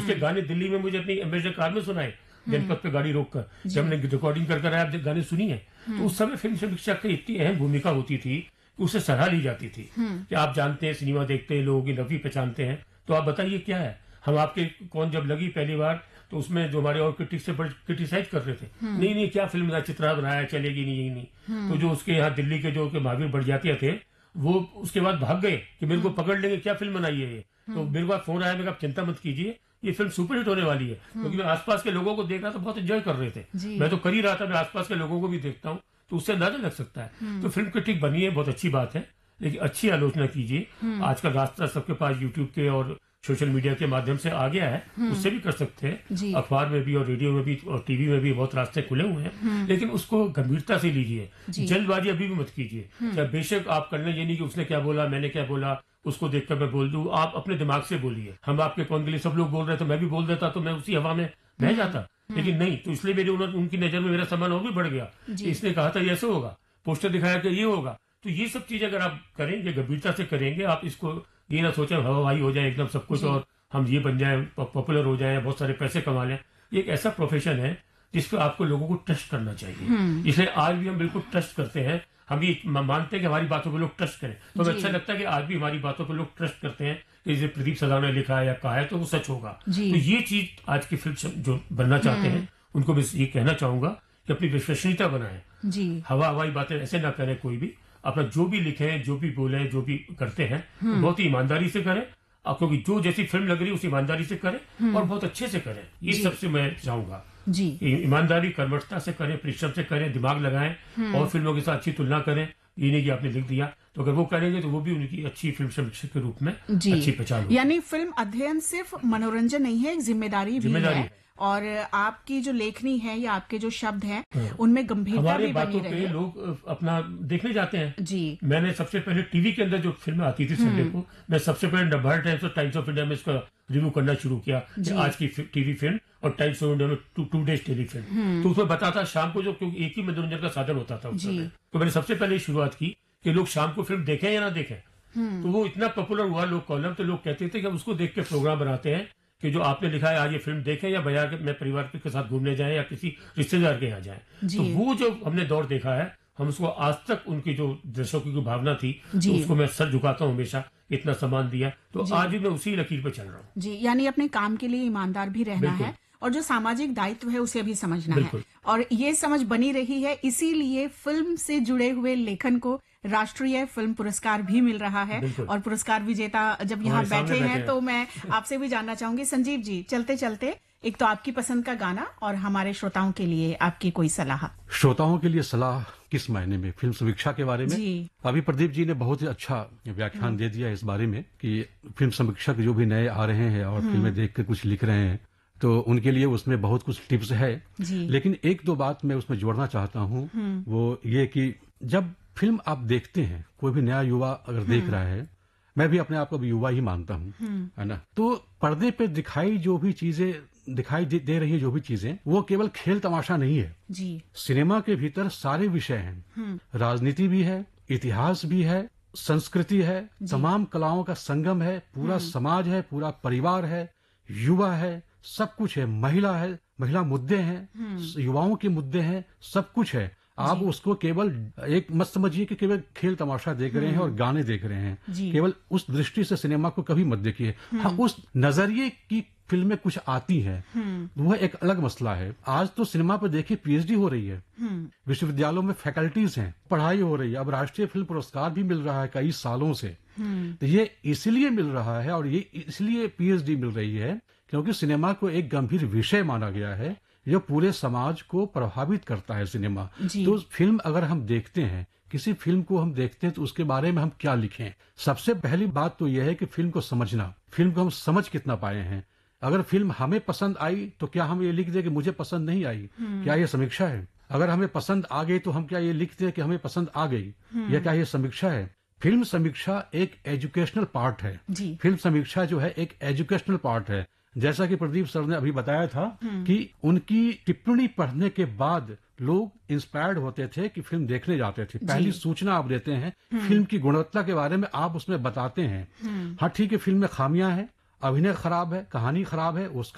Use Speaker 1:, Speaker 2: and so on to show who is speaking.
Speaker 1: उसके गाने दिल्ली में मुझे अपनी एम्बेसडर कार में सुनाए, जनपद पे गाड़ी रोककर, जब हमने रिकॉर्डिंग कर आया, आप गाने सुनी है। तो उस समय फिल्म समीक्षा की इतनी अहम भूमिका होती थी कि उसे सराहा ली जाती थी कि आप जानते हैं, सिनेमा देखते हैं, लोगों की नफी पहचानते हैं, तो आप बताइए क्या है। हम आपके कौन जब लगी पहली बार, तो उसमें जो हमारे और क्रिटिक्स से क्रिटिसाइज कर रहे थे, नहीं क्या फिल्म चित्रा बनाया, चलेगी नहीं, यही नहीं। तो जो उसके यहाँ दिल्ली के जो महावीर बढ़ियातिया थे, वो उसके बाद भाग गए कि मेरे को पकड़ लेंगे, क्या फिल्म बनाई है ये। तो मेरे पास फोन आया, मेरे आप चिंता मत कीजिए, ये फिल्म सुपरहिट होने वाली है। क्योंकि मैं आसपास के लोगों को देख रहा था, बहुत एंजॉय कर रहे थे। मैं तो कर ही रहा था, मैं आसपास के लोगों को भी देखता हूँ, तो उससे अंदाजा लग सकता है। तो फिल्म क्रिटिक बनी है, बहुत अच्छी बात है, लेकिन अच्छी आलोचना कीजिए। आज का रास्ता सबके पास यूट्यूब के और सोशल मीडिया के माध्यम से आ गया है, उससे भी कर सकते हैं। अखबार में भी और रेडियो में भी और टीवी में भी बहुत रास्ते खुले हुए हैं, लेकिन उसको गंभीरता से लीजिए, जल्दबाजी अभी भी मत कीजिए। चाहे बेशक आप करना, ये नहीं कि उसने क्या बोला, मैंने क्या बोला, उसको देखकर मैं बोल दूं। आप अपने दिमाग से बोलिए। हम आपके कौन के लिए, सब लोग बोल रहे थे, मैं भी बोल देता तो मैं उसी हवा में बह जाता, लेकिन नहीं। तो इसलिए मेरे उनकी नजर में मेरा सम्मान और भी बढ़ गया। इसने कहा था ये ऐसे होगा, पोस्टर दिखाया कि ये होगा। तो ये सब चीजें अगर आप करेंगे, गंभीरता से करेंगे, आप इसको ये ना सोचें हवाई हो जाए एकदम सब कुछ और हम ये बन जाए, पॉपुलर हो जाए, बहुत सारे पैसे कमा लें। ये एक ऐसा प्रोफेशन है जिस पर आपको लोगों को ट्रस्ट करना चाहिए। इसलिए आज भी हम बिल्कुल ट्रस्ट करते हैं। हम ये मानते हैं कि हमारी बातों पर लोग ट्रस्ट करें, तो हमें अच्छा लगता है कि आज भी हमारी बातों पर लोग ट्रस्ट करते हैं कि जैसे प्रदीप सदा ने लिखा है या कहा है तो वो सच होगा। तो ये चीज आज की फिल्म जो बनना चाहते हैं उनको मैं ये कहना चाहूंगा कि अपनी विश्वसनीयता बनाएं। हवाई बातें ऐसे ना करें, कोई भी अपना जो भी लिखे, जो भी बोले, जो भी करते हैं तो बहुत ही ईमानदारी से करें, क्योंकि जो जैसी फिल्म लग रही है उस ईमानदारी से करें और बहुत अच्छे से करें। ये सबसे मैं चाहूंगा, ईमानदारी, कर्मठता से करें, परिश्रम से करें, दिमाग लगाएं और फिल्मों के साथ अच्छी तुलना करें। ये नहीं कि आपने लिख दिया, तो अगर वो करेंगे तो वो भी उनकी अच्छी फिल्म समीक्षक के रूप में अच्छी पहचान होगी।
Speaker 2: यानी फिल्म अध्ययन सिर्फ मनोरंजन नहीं है, एक जिम्मेदारी भी है। और आपकी जो लेखनी है या आपके जो शब्द हैं उनमें गंभीरता भी बनी रही है।
Speaker 1: लोग अपना देखने जाते हैं। मैंने सबसे पहले टीवी के अंदर जो फिल्म आती थी संडे को, मैं सबसे पहले नवभारत टाइम्स और टाइम्स ऑफ इंडिया में इसका रिव्यू करना शुरू किया कि आज की टीवी फिल्म, और टाइम्स ऑफ इंडिया में टू डेज टेलीफिल्म। तो उसमें बताता शाम को, जो क्योंकि एक ही मनोरंजन का साधन होता था उस समय, तो मैंने सबसे पहले शुरुआत की कि लोग शाम को फिल्म देखें या ना देखें। तो वो इतना पॉपुलर हुआ लोग कॉलम, तो लोग कहते थे कि उसको देख के प्रोग्राम बनाते हैं कि जो आपने लिखा है आज ये फिल्म देखें, या बजाय मैं परिवार के साथ घूमने जाएं या किसी रिश्तेदार के यहाँ जाएं। तो वो जो हमने दौर देखा है, हम उसको आज तक उनकी जो दर्शकों की भावना थी, तो उसको मैं सर झुकाता हूँ हमेशा, इतना सम्मान दिया। तो आज भी मैं उसी लकीर पे चल रहा हूँ।
Speaker 2: जी, यानी अपने काम के लिए ईमानदार भी रहना है और जो सामाजिक दायित्व है उसे भी समझना है, और ये समझ बनी रही है। इसीलिए फिल्म से जुड़े हुए लेखन को राष्ट्रीय फिल्म पुरस्कार भी मिल रहा है। और पुरस्कार विजेता जब यहाँ बैठे हैं तो मैं आपसे भी जानना चाहूंगी, संजीव जी, चलते चलते एक तो आपकी पसंद का गाना और हमारे श्रोताओं के लिए आपकी कोई सलाह।
Speaker 3: श्रोताओं के लिए सलाह किस मायने में? फिल्म समीक्षा के बारे में अभी प्रदीप जी ने बहुत ही अच्छा व्याख्यान दे दिया इस बारे में कि फिल्म समीक्षक जो भी नए आ रहे हैं और फिल्में देख के कुछ लिख रहे हैं, तो उनके लिए उसमें बहुत कुछ टिप्स है। लेकिन एक दो बात मैं उसमें जोड़ना चाहता हूँ, वो ये कि जब फिल्म आप देखते हैं, कोई भी नया युवा अगर देख रहा है, मैं भी अपने आप को भी युवा ही मानता हूँ, है ना, तो पर्दे पे जो भी चीजें दिखाई दे रही है, जो भी चीजें, वो केवल खेल तमाशा नहीं है। सिनेमा के भीतर सारे विषय हैं, राजनीति भी है, इतिहास भी है, संस्कृति है, तमाम कलाओं का संगम है, पूरा समाज है, पूरा परिवार है, युवा है, सब कुछ है, महिला मुद्दे हैं, युवाओं के मुद्दे हैं, सब कुछ है। आप उसको केवल एक मत समझिए कि केवल खेल तमाशा देख रहे हैं और गाने देख रहे हैं, केवल उस दृष्टि से सिनेमा को कभी मत देखिए। हाँ, उस नजरिए की फिल्में कुछ आती हैं, वह एक अलग मसला है। आज तो सिनेमा पर देखिए पीएचडी हो रही है, विश्वविद्यालयों में फैकल्टीज हैं, पढ़ाई हो रही है, अब राष्ट्रीय फिल्म पुरस्कार भी मिल रहा है कई सालों से। तो ये इसलिए मिल रहा है और ये इसलिए पीएचडी मिल रही है क्योंकि सिनेमा को एक गंभीर विषय माना गया है जो पूरे समाज को प्रभावित करता है सिनेमा। तो फिल्म अगर हम देखते हैं, किसी फिल्म को हम देखते हैं, तो उसके बारे में हम क्या लिखें? सबसे पहली बात तो यह है कि फिल्म को समझना, फिल्म को हम समझ कितना पाए हैं। अगर फिल्म हमें पसंद आई तो क्या हम ये लिख दें कि मुझे पसंद नहीं आई? क्या ये समीक्षा है? अगर हमें पसंद आ गई तो हम क्या ये लिख दें कि हमें पसंद आ गई? या क्या ये समीक्षा है? फिल्म समीक्षा एक एजुकेशनल पार्ट है। फिल्म समीक्षा जो है एक एजुकेशनल पार्ट है। जैसा कि प्रदीप सर ने अभी बताया था कि उनकी टिप्पणी पढ़ने के बाद लोग इंस्पायर्ड होते थे कि फिल्म देखने जाते थे। पहली सूचना आप देते हैं, फिल्म की गुणवत्ता के बारे में आप उसमें बताते हैं। हाँ ठीक है, फिल्म में खामियां हैं, अभिनय खराब है, कहानी खराब है,